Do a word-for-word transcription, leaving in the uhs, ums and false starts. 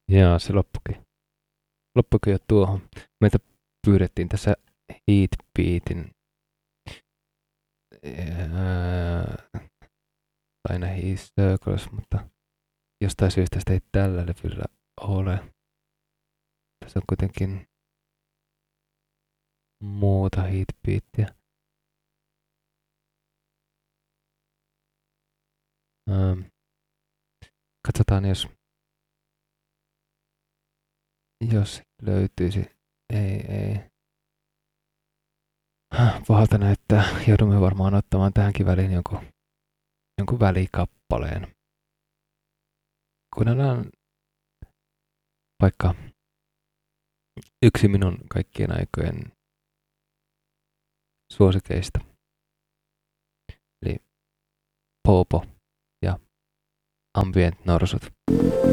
Jaa, se loppukin. Loppukin jo tuohon. Meitä pyydettiin tässä Heatbeatin aina His Circles, mutta jostain syystä sitä ei tällä levyllä ole. Tässä on kuitenkin muuta Heatbeatia. Ähm, katsotaan, jos, jos löytyisi. Ei, ei. Pahalta näyttää. Joudumme varmaan ottamaan tähänkin väliin jonkun, jonkun välikappaleen. Kuunnellaan vaikka yksi minun kaikkien aikojen suosikeista. Eli Popo ja Ambient Norsut.